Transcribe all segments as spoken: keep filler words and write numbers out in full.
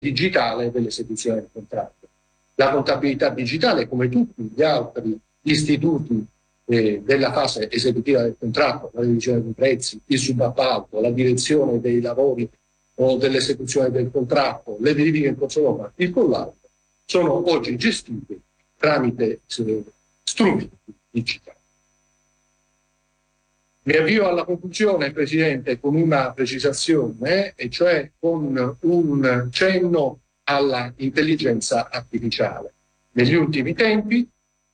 digitale dell'esecuzione del contratto. La contabilità digitale, come tutti gli altri istituti eh, della fase esecutiva del contratto, la revisione dei prezzi, il subappalto, la direzione dei lavori o dell'esecuzione del contratto, le verifiche in corso d'opera, il collaudo, sono oggi gestiti tramite eh, strumenti digitali. Mi avvio alla conclusione, Presidente, con una precisazione, e cioè con un cenno alla intelligenza artificiale. Negli ultimi tempi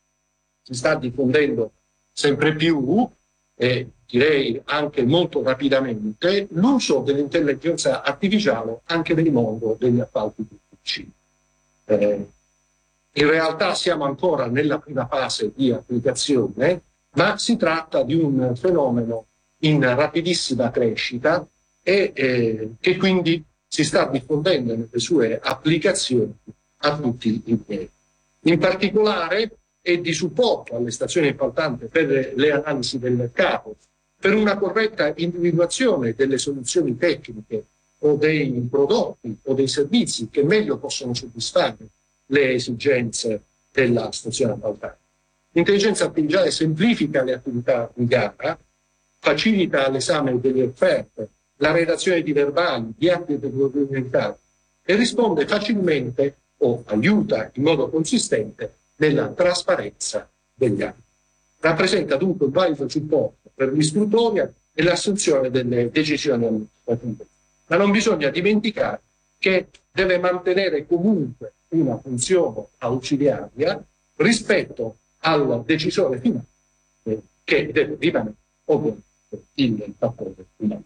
si sta diffondendo sempre più, e direi anche molto rapidamente, l'uso dell'intelligenza artificiale anche nel mondo degli appalti pubblici. Eh, in realtà siamo ancora nella prima fase di applicazione, ma si tratta di un fenomeno in rapidissima crescita e eh, che quindi si sta diffondendo nelle sue applicazioni a tutti i livelli. In particolare è di supporto alle stazioni appaltanti per le analisi del mercato, per una corretta individuazione delle soluzioni tecniche o dei prodotti o dei servizi che meglio possono soddisfare le esigenze della stazione appaltante. L'intelligenza artificiale semplifica le attività di gara, facilita l'esame delle offerte, la redazione di verbali, di atti documentali e risponde facilmente o aiuta in modo consistente nella trasparenza degli atti. Rappresenta dunque un valido supporto per l'istruttoria e l'assunzione delle decisioni amministrative. Ma non bisogna dimenticare che deve mantenere comunque una funzione ausiliaria rispetto al decisore finale, eh, che deve rimanere ovviamente il fattore finale.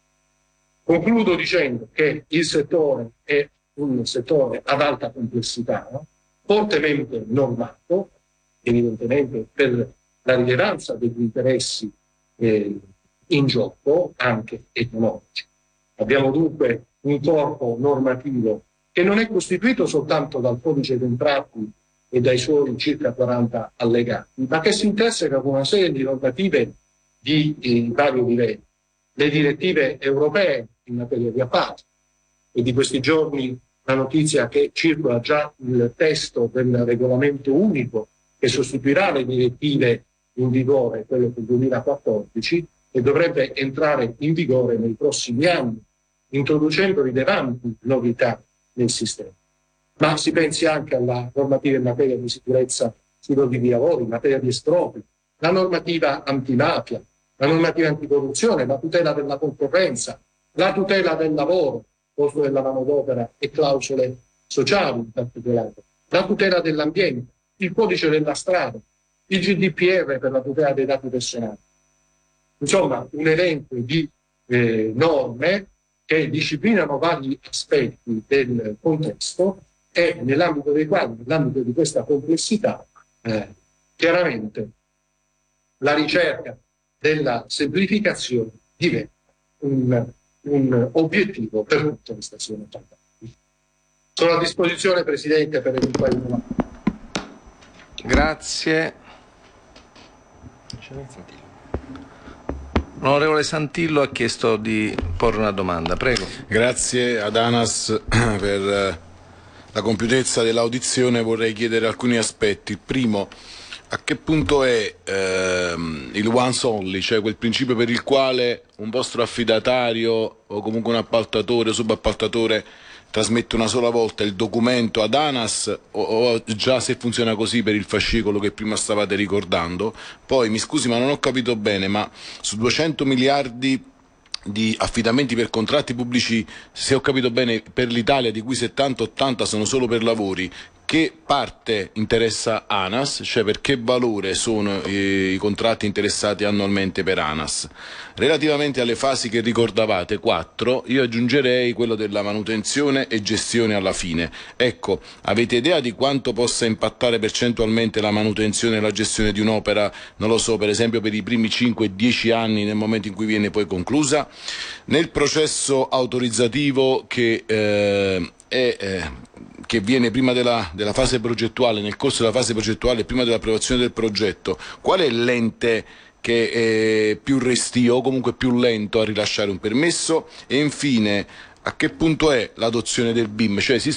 Concludo dicendo che il settore è un settore ad alta complessità, no? Fortemente normato, evidentemente per la rilevanza degli interessi eh, in gioco, anche economici. Abbiamo dunque un corpo normativo che non è costituito soltanto dal codice dei contratti e dai suoi circa quaranta allegati, ma che si interseca con una serie di normative di, di vario livello. Le direttive europee in materia di appalti, e di questi giorni la notizia che circola già il testo del regolamento unico che sostituirà le direttive in vigore, quello del duemilaquattordici, e dovrebbe entrare in vigore nei prossimi anni, introducendo rilevanti novità nel sistema. Ma si pensi anche alla normativa in materia di sicurezza sui luoghi di lavoro, in materia di espropri, la normativa antimafia, la normativa anticorruzione, la tutela della concorrenza, la tutela del lavoro, costo della manodopera e clausole sociali in particolare, la tutela dell'ambiente, il codice della strada, il G D P R per la tutela dei dati personali. Insomma, un elenco di eh, norme che disciplinano vari aspetti del contesto e nell'ambito dei quali, nell'ambito di questa complessità, eh, chiaramente la ricerca della semplificazione diventa un, un obiettivo per tutte le stazioni appaltanti. Sono a disposizione, Presidente, per eventuali domande. Grazie. L'onorevole Santillo ha chiesto di porre una domanda, prego. Grazie ad ANAS per la compiutezza dell'audizione. Vorrei chiedere alcuni aspetti. Il primo, a che punto è ehm, il once only, cioè quel principio per il quale un vostro affidatario o comunque un appaltatore o subappaltatore trasmette una sola volta il documento ad ANAS, o, o già se funziona così per il fascicolo che prima stavate ricordando? Poi mi scusi ma non ho capito bene, ma su duecento miliardi di affidamenti per contratti pubblici, se ho capito bene, per l'Italia, di cui settanta ottanta sono solo per lavori, che parte interessa ANAS, cioè per che valore sono i, i contratti interessati annualmente per ANAS? Relativamente alle fasi che ricordavate, quattro, io aggiungerei quello della manutenzione e gestione alla fine. Ecco, avete idea di quanto possa impattare percentualmente la manutenzione e la gestione di un'opera, non lo so, per esempio per i primi cinque dieci anni nel momento in cui viene poi conclusa? Nel processo autorizzativo che eh, è... Eh, che viene prima della, della fase progettuale, nel corso della fase progettuale, prima dell'approvazione del progetto, qual è l'ente che è più restio o comunque più lento a rilasciare un permesso? E infine, a che punto è l'adozione del B I M? Cioè,